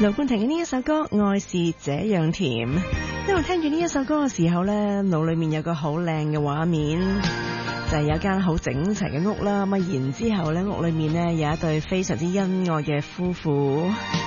盧冠廷嘅呢一首歌《愛是這樣甜》，因為聽住呢一首歌嘅時候呢，腦裏面有個好靚嘅畫面，就係有間好整齊嘅屋啦。咁然之後呢，屋裏面呢有一對非常之恩愛嘅夫婦，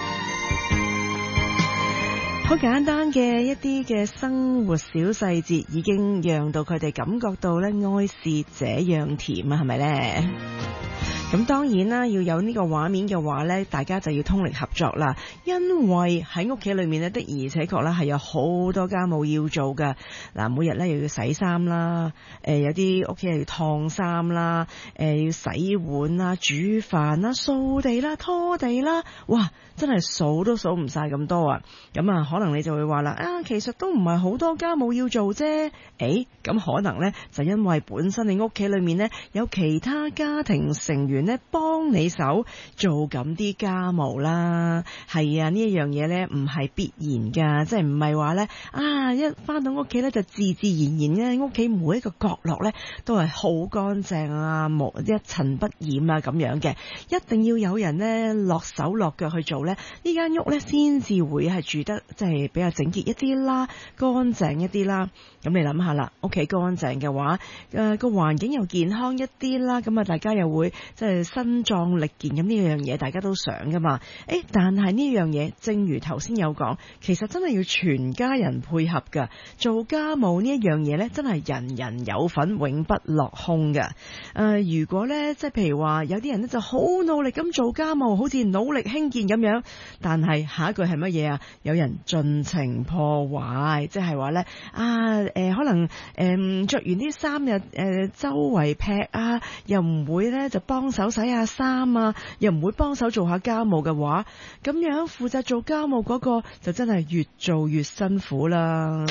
好簡單嘅一啲嘅生活小細節，已經讓到佢哋感覺到呢愛是這樣甜啊，係咪呢？咁當然啦，要有呢個畫面嘅話呢，大家就要通力合作啦。因為喺屋企裏面呢，的而且確啦係有好多家務要做㗎。嗱，每日呢又要洗衫啦，有啲屋企又要燙衫啦，要洗碗啦、煮飯啦、掃地啦、拖地啦，哇！真係數都數唔晒咁多啊！咁啊，可能你就會話啦，其實都唔係好多家務要做啫。咁可能呢，就因為本身你屋企裏面呢，有其他家庭成員呢幫你手做緊啲家務啦。係啊，呢一樣嘢呢唔係必然噶，即係唔係話呢，一翻到屋企呢，就自自然然呢，屋企每一個角落呢都係好乾淨啊，冇一塵不染啊咁樣嘅。一定要有人呢落手落腳去做呢間屋呢先至會係住得即係比較整潔一啲啦，乾淨一啲啦。咁你諗下啦，屋企乾淨嘅話，個環境又健康一啲啦，咁啊大家又會即係身壯力健，咁呢樣嘢大家都想噶嘛。但係呢樣嘢，正如頭先有講，其實真係要全家人配合噶。做家務呢一樣嘢呢，真係人人有份，永不落空噶。如果呢，即係譬如話有啲人呢就好努力咁做家務，好似努力興建咁樣，但係下一句係乜嘢啊？有人盡情破壞，即係話呢，可能着完啲衫又周圍劈啊，又唔會呢就幫手洗下衫啊，又唔會幫手做下家務嘅話，咁樣負責做家務嗰個就真係越做越辛苦啦。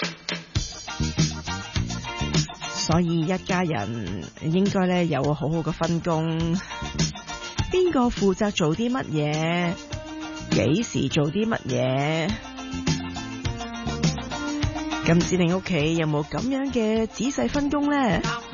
所以一家人應該呢有好好嘅分工，邊個負責做啲乜嘢，幾時做啲乜嘢？咁知你屋企有冇咁樣嘅仔細分工呢？